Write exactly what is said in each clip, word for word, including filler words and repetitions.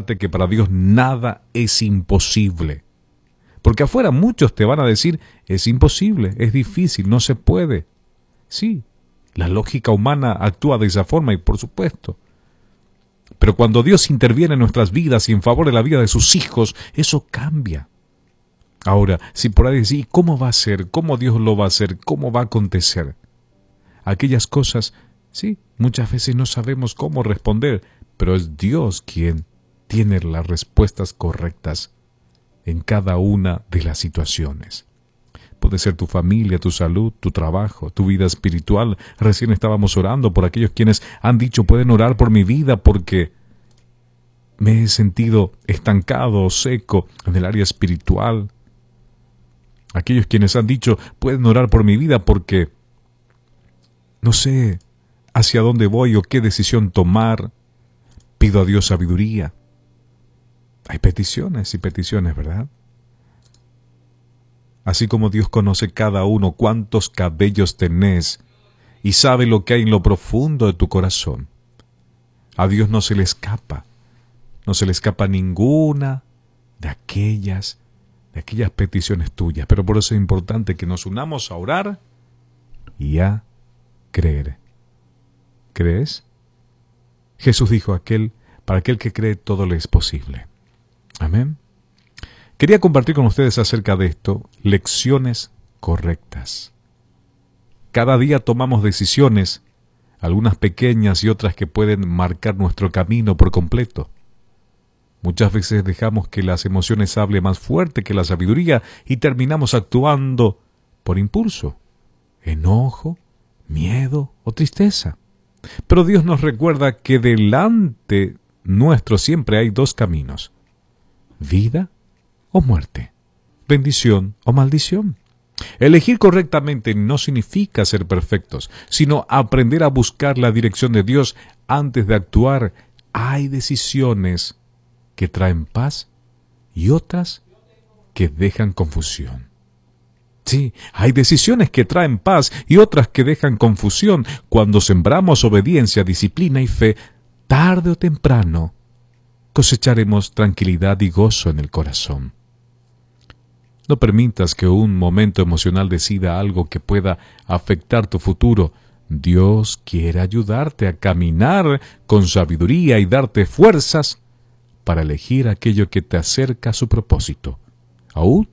recordarte que para Dios nada es imposible. Porque afuera muchos te van a decir, es imposible, es difícil, no se puede. Sí, la lógica humana actúa de esa forma y por supuesto. Pero cuando Dios interviene en nuestras vidas y en favor de la vida de sus hijos, eso cambia. Ahora, si por ahí decís, ¿cómo va a ser? ¿Cómo Dios lo va a hacer? ¿Cómo va a acontecer? Aquellas cosas, sí, muchas veces no sabemos cómo responder, pero es Dios quien tiene las respuestas correctas en cada una de las situaciones. Puede ser tu familia, tu salud, tu trabajo, tu vida espiritual. Recién estábamos orando por aquellos quienes han dicho, pueden orar por mi vida porque me he sentido estancado o seco en el área espiritual. Aquellos quienes han dicho, pueden orar por mi vida porque no sé hacia dónde voy o qué decisión tomar. Pido a Dios sabiduría. Hay peticiones y peticiones, ¿verdad? Así como Dios conoce cada uno cuántos cabellos tenés y sabe lo que hay en lo profundo de tu corazón. A Dios no se le escapa, no se le escapa ninguna de aquellas, de aquellas peticiones tuyas. Pero por eso es importante que nos unamos a orar y a creer. ¿Crees? Jesús dijo aquel, para aquel que cree todo le es posible. Amén. Quería compartir con ustedes acerca de esto, lecciones correctas. Cada día tomamos decisiones, algunas pequeñas y otras que pueden marcar nuestro camino por completo. Muchas veces dejamos que las emociones hablen más fuerte que la sabiduría y terminamos actuando por impulso, enojo, miedo o tristeza. Pero Dios nos recuerda que delante nuestro siempre hay dos caminos, vida o muerte, bendición o maldición. Elegir correctamente no significa ser perfectos, sino aprender a buscar la dirección de Dios antes de actuar. Hay decisiones que traen paz y otras que dejan confusión. Sí, hay decisiones que traen paz y otras que dejan confusión. Cuando sembramos obediencia, disciplina y fe, tarde o temprano cosecharemos tranquilidad y gozo en el corazón. No permitas que un momento emocional decida algo que pueda afectar tu futuro. Dios quiere ayudarte a caminar con sabiduría y darte fuerzas para elegir aquello que te acerca a su propósito. Aún,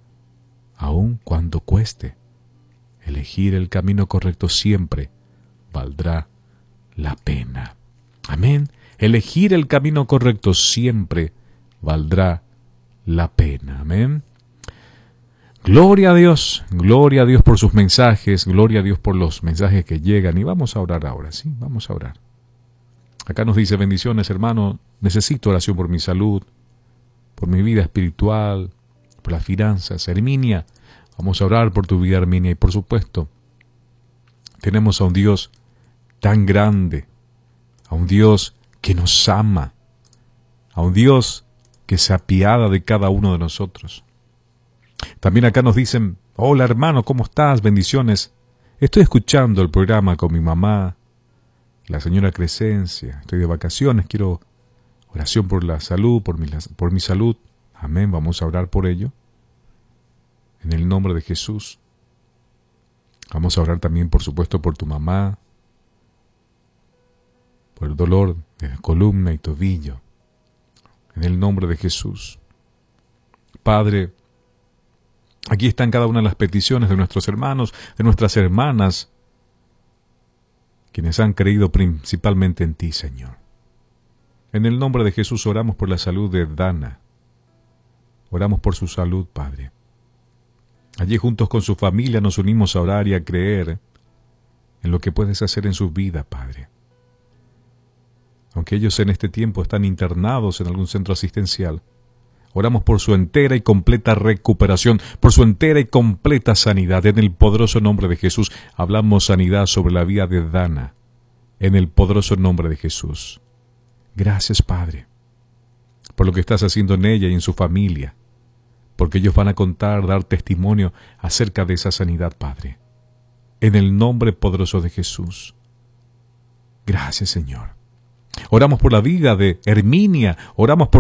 aún cuando cueste, elegir el camino correcto siempre valdrá la pena. Amén. Elegir el camino correcto siempre valdrá la pena. Amén. Gloria a Dios, gloria a Dios por sus mensajes, gloria a Dios por los mensajes que llegan. Y vamos a orar ahora, ¿sí? Vamos a orar. Acá nos dice, bendiciones, hermano, necesito oración por mi salud, por mi vida espiritual, por las finanzas. Herminia, vamos a orar por tu vida, Herminia. Y por supuesto, tenemos a un Dios tan grande, a un Dios que nos ama, a un Dios que se apiada de cada uno de nosotros. También acá nos dicen, hola hermano, ¿cómo estás? Bendiciones. Estoy escuchando el programa con mi mamá, la señora Crescencia. Estoy de vacaciones, quiero oración por la salud, por mi, por mi salud. Amén, vamos a orar por ello. En el nombre de Jesús. Vamos a orar también, por supuesto, por tu mamá, por el dolor de la columna y tobillo. En el nombre de Jesús. Padre, aquí están cada una de las peticiones de nuestros hermanos, de nuestras hermanas, quienes han creído principalmente en ti, Señor. En el nombre de Jesús oramos por la salud de Dana. Oramos por su salud, Padre. Allí juntos con su familia nos unimos a orar y a creer en lo que puedes hacer en su vida, Padre. Aunque ellos en este tiempo están internados en algún centro asistencial, oramos por su entera y completa recuperación, por su entera y completa sanidad. En el poderoso nombre de Jesús, hablamos sanidad sobre la vida de Dana. En el poderoso nombre de Jesús. Gracias, Padre, por lo que estás haciendo en ella y en su familia, porque ellos van a contar, dar testimonio acerca de esa sanidad, Padre. En el nombre poderoso de Jesús. Gracias, Señor. Oramos por la vida de Herminia, oramos por